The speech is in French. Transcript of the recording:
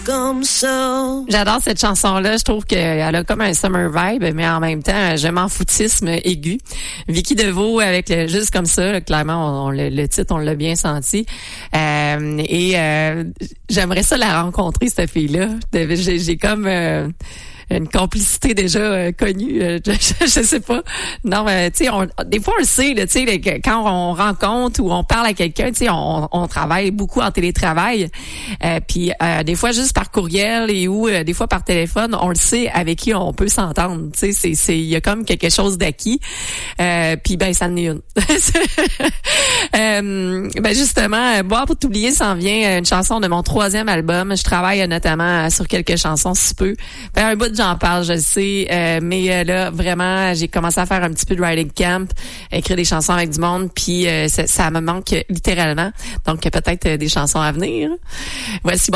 comme ça. J'adore cette chanson-là. Je trouve qu'elle a comme un summer vibe, mais en même temps, je m'en foutisme aigu. Vicky Deveau avec le Juste comme ça, là, clairement, le titre, on l'a bien senti. J'aimerais ça la rencontrer, cette fille-là. J'ai comme une complicité déjà connue, je sais pas. Non, tu sais, des fois on le sait, tu sais, quand on rencontre ou on parle à quelqu'un, tu sais, on travaille beaucoup en télétravail, puis des fois juste par courriel ou des fois par téléphone, on le sait avec qui on peut s'entendre. Tu sais, il y a comme quelque chose d'acquis. Puis ben ça en est une. Ben justement, Boire pour t'oublier s'en vient une chanson de mon 3e album. Je travaille notamment sur quelques chansons si peu. Ben, un bout de j'en parle, je le sais, mais là vraiment j'ai commencé à faire un petit peu de writing camp, écrire des chansons avec du monde, puis ça me manque littéralement. Donc peut-être des chansons à venir. Voici